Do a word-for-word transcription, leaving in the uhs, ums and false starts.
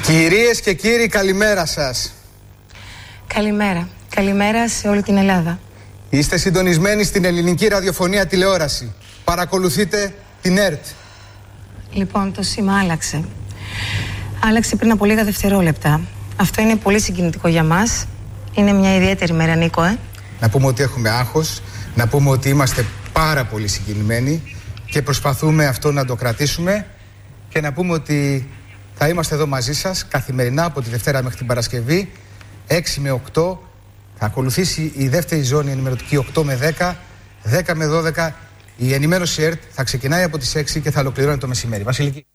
Κυρίες και κύριοι, καλημέρα σας. Καλημέρα. Καλημέρα σε όλη την Ελλάδα. Είστε συντονισμένοι στην ελληνική ραδιοφωνία τηλεόραση. Παρακολουθείτε την ΕΡΤ. Λοιπόν, το σήμα άλλαξε. Άλλαξε πριν από λίγα δευτερόλεπτα. Αυτό είναι πολύ συγκινητικό για μας. Είναι μια ιδιαίτερη μέρα, Νίκο, ε. Να πούμε ότι έχουμε άγχος, να πούμε ότι είμαστε πάρα πολύ συγκινημένοι και προσπαθούμε αυτό να το κρατήσουμε και να πούμε ότι θα είμαστε εδώ μαζί σας καθημερινά από τη Δευτέρα μέχρι την Παρασκευή, έξι με οκτώ. Θα ακολουθήσει η δεύτερη ζώνη ενημερωτική οκτώ με δέκα, δέκα με δώδεκα. Η ενημέρωση ΕΡΤ θα ξεκινάει από τις έξι και θα ολοκληρώνει το μεσημέρι. Βασιλική.